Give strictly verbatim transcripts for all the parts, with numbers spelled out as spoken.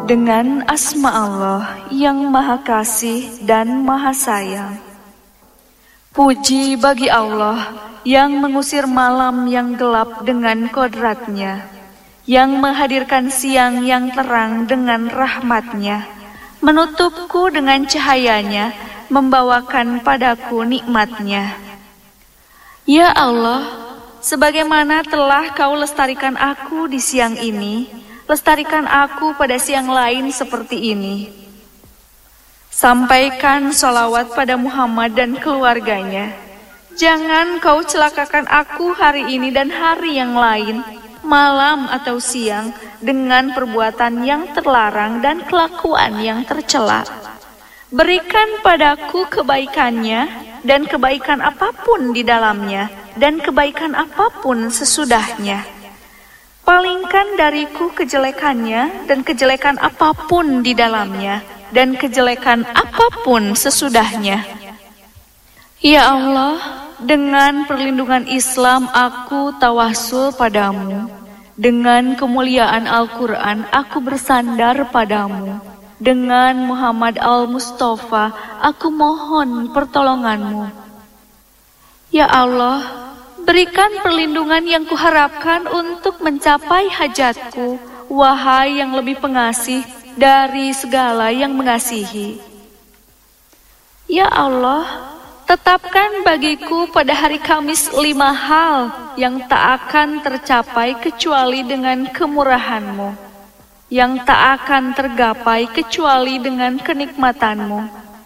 Dengan asma Allah yang Maha Kasih dan Maha Sayang. Puji bagi Allah yang mengusir malam yang gelap dengan kodratnya, yang menghadirkan siang yang terang dengan rahmatnya, menutupku dengan cahayanya, membawakan padaku nikmatnya. Ya Allah, sebagaimana telah Kau lestarikan aku di siang ini, lestarikan aku pada siang lain seperti ini. Sampaikan sholawat pada Muhammad dan keluarganya. Jangan Kau celakakan aku hari ini dan hari yang lain, malam atau siang, dengan perbuatan yang terlarang dan kelakuan yang tercela. Berikan padaku kebaikannya dan kebaikan apapun di dalamnya, dan kebaikan apapun sesudahnya. Palingkan dariku kejelekannya dan kejelekan apapun di dalamnya, dan kejelekan apapun sesudahnya. Ya Allah, dengan perlindungan Islam aku tawassul padamu. Dengan kemuliaan Al-Quran aku bersandar padamu. Dengan Muhammad Al-Mustafa aku mohon pertolonganmu. Ya Allah, berikan perlindungan yang kuharapkan untuk mencapai hajatku, wahai yang lebih pengasih dari segala yang mengasihi. Ya Allah, tetapkan bagiku pada hari Kamis lima hal yang tak akan tercapai kecuali dengan kemurahan-Mu, yang tak akan tergapai kecuali dengan kenikmatan-Mu.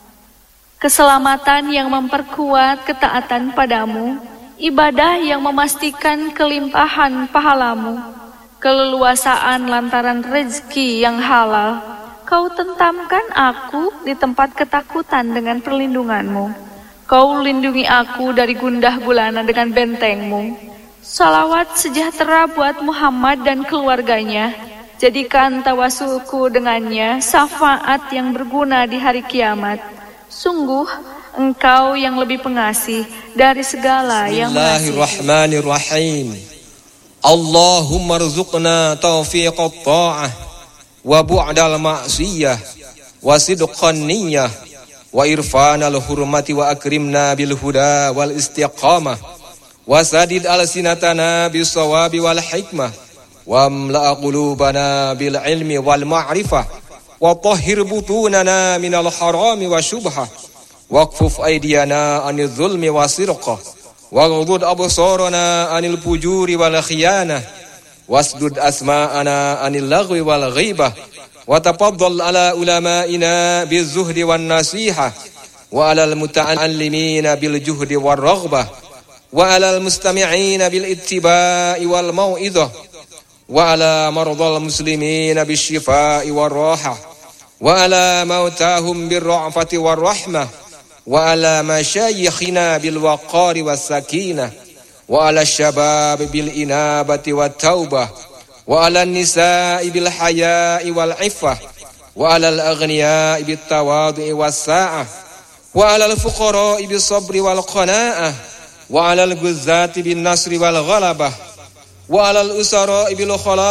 Keselamatan yang memperkuat ketaatan padamu, ibadah yang memastikan kelimpahan pahalamu, keleluasaan lantaran rezeki yang halal. Kau tentamkan aku di tempat ketakutan dengan perlindunganmu. Kau lindungi aku dari gundah gulana dengan bentengmu. Salawat sejahtera buat Muhammad dan keluarganya. Jadikan tawasulku dengannya syafaat yang berguna di hari kiamat. Sungguh Engkau yang lebih pengasih dari segala yang mengasihi. Bismillahirrahmanirrahim. Allahumma rzuqna taufiqat ta'ah wa bu'dal ma'siyah wa sidqan niyyah wa irfanal hurmati wa akrimna bil huda wal istiqamah wa sadid alsinatana bis sawabi wal hikmah wa amla qulubana bil ilmi wal ma'rifah wa tahhir butunana minal harami wa syubhah waqfuf aydiyana anil zulmi wa sirqah waghdud absarana anil fujuri wal khiyanah wasdud asma'ana anil lagwi wal ghibah wa tafaddal ala ulama'ina bizuhdi wan nasihah wa alal muta'allimina bil juhdi war raghbah wa alal mustami'ina bil ittiba'i wal mau'izah wa ala mardal muslimina bis shifa'i war rahah wa ala mautahum bir ra'fati war rahmah wa ala masyayikhina bil waqari was sakinah wa ala syabab bil inabati wat taubah wa ala nisa'i bil haya'i wal iffah wa ala al aghniya'i bit tawadhu'i was sa'ah wa ala al fuqara'i bis sabri wal qana'ah wa ala al guzzati bin nasri wal ghalabah wa ala al usara'i bil khala